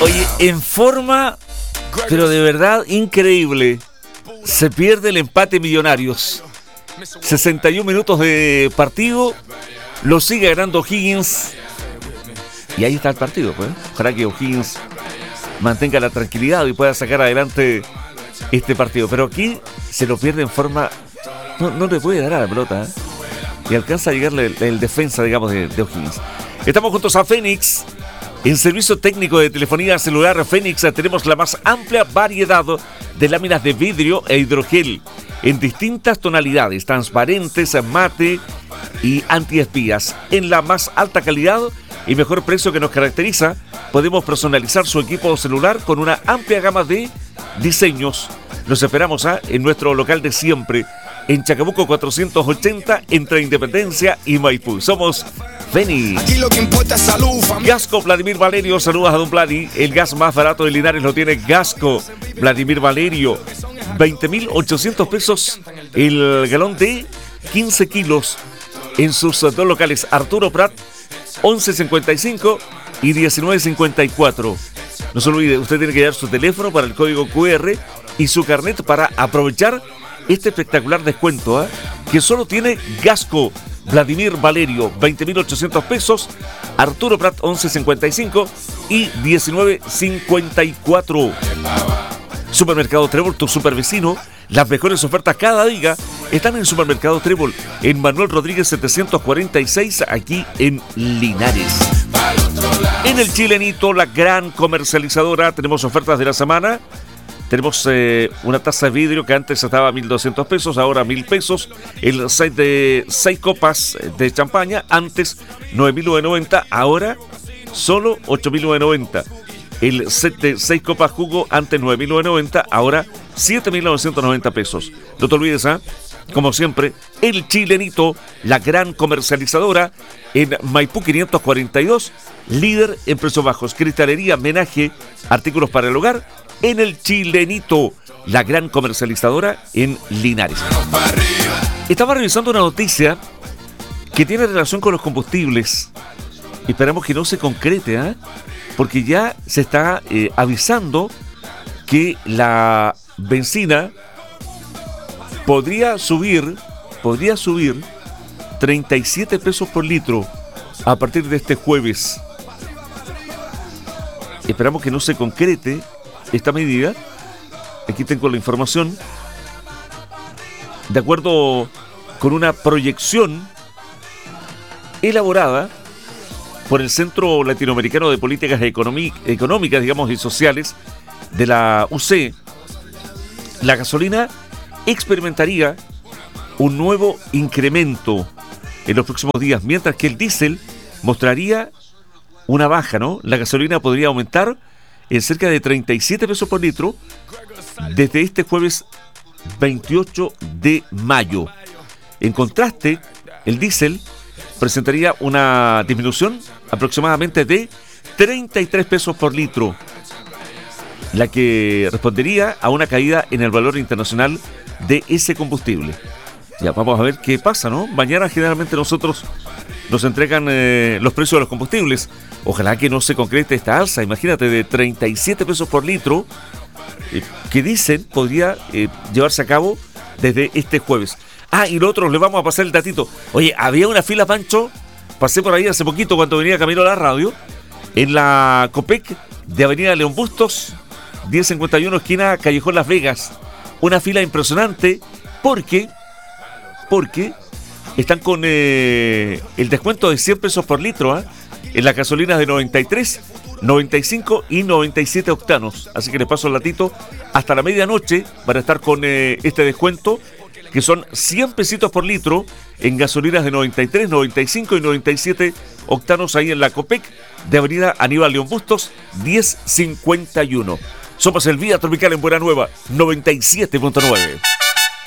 Oye, en forma, pero de verdad increíble, se pierde el empate Millonarios. 61 minutos de partido, lo sigue ganando O'Higgins. Y ahí está el partido, pues. Ojalá que O'Higgins mantenga la tranquilidad y pueda sacar adelante este partido. Pero aquí se lo pierde en forma... No le puede dar a la pelota, ¿eh? Y alcanza a llegarle el defensa, digamos, de O'Higgins. Estamos juntos a Fénix. En servicio técnico de telefonía celular Fénix tenemos la más amplia variedad de láminas de vidrio e hidrogel en distintas tonalidades, transparentes, mate y antiespías. En la más alta calidad y mejor precio que nos caracteriza, podemos personalizar su equipo celular con una amplia gama de diseños. Los esperamos en nuestro local de siempre, en Chacabuco 480, entre Independencia y Maipú. Somos Fénix. Aquí lo que importa es salud, familia. Gasco Vladimir Valerio, saludos a don Vladi. El gas más barato de Linares lo tiene Gasco Vladimir Valerio. 20.800 pesos el galón de 15 kilos en sus dos locales, Arturo Prat 11.55 y 19.54. No se olvide, usted tiene que dar su teléfono para el código QR y su carnet para aprovechar este espectacular descuento, que solo tiene Gasco Vladimir Valerio, 20.800 pesos, Arturo Prat 11.55 y 19.54. Supermercado Trébol, tu supervecino. Las mejores ofertas cada día están en Supermercado Trébol, en Manuel Rodríguez 746, aquí en Linares. En el Chilenito, la gran comercializadora, tenemos ofertas de la semana. Tenemos una taza de vidrio que antes estaba a 1.200 pesos, ahora 1.000 pesos. El set de 6 copas de champaña, antes 9.990, ahora solo 8.990. El set de 6 copas jugo, antes 9.990, ahora 7.990 pesos. No te olvides, como siempre, el Chilenito, la gran comercializadora, en Maipú 542, líder en precios bajos. Cristalería, menaje, artículos para el hogar, en el Chilenito, la gran comercializadora en Linares. Estaba revisando una noticia que tiene relación con los combustibles. Esperamos que no se concrete, porque ya se está avisando que la benzina podría subir 37 pesos por litro a partir de este jueves. Esperamos que no se concrete esta medida. Aquí tengo la información. De acuerdo con una proyección elaborada por el Centro Latinoamericano de Políticas Económicas, digamos, y Sociales de la UC, la gasolina experimentaría un nuevo incremento en los próximos días, mientras que el diésel mostraría una baja, ¿no? La gasolina podría aumentar en cerca de 37 pesos por litro desde este jueves 28 de mayo. En contraste, el diésel presentaría una disminución aproximadamente de 33 pesos por litro, la que respondería a una caída en el valor internacional de ese combustible. Ya vamos a ver qué pasa, ¿no? Mañana generalmente nosotros nos entregan los precios de los combustibles. Ojalá que no se concrete esta alza, imagínate, de 37 pesos por litro, que dicen podría llevarse a cabo desde este jueves. Y nosotros le vamos a pasar el datito. Oye, había una fila, Pancho, pasé por ahí hace poquito cuando venía camino a la radio, en la Copec de Avenida León Bustos, 1051, esquina Callejón Las Vegas. Una fila impresionante porque están con el descuento de 100 pesos por litro en las gasolinas de 93, 95 y 97 octanos. Así que les paso el datito. Hasta la medianoche van a estar con este descuento, que son 100 pesitos por litro en gasolinas de 93, 95 y 97 octanos ahí en la Copec de Avenida Aníbal León Bustos, 1051. Somos el Vía Tropical en Buena Nueva, 97.9.